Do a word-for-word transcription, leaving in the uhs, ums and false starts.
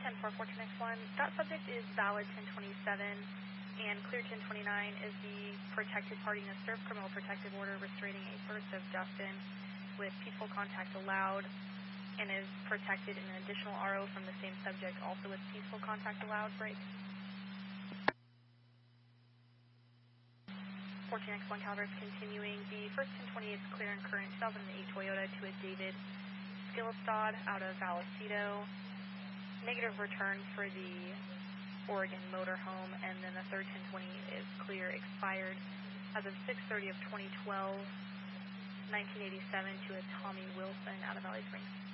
ten four fourteen X one, that subject is valid ten twenty-seven, and clear ten twenty-nine is the protected party in a served criminal protective order restraining a source of Justin with peaceful contact allowed, and is protected in an additional R O from the same subject, also with peaceful contact allowed. Break. fourteen X one Caliber is continuing. The first ten twenty is clear and current two thousand eight Toyota to a David Skillestad out of Vallecito. Negative return for the Oregon motorhome, and then the third ten twenty is clear, expired as of six thirty of twenty twelve, nineteen eighty-seven to a Tommy Wilson out of Valley Springs.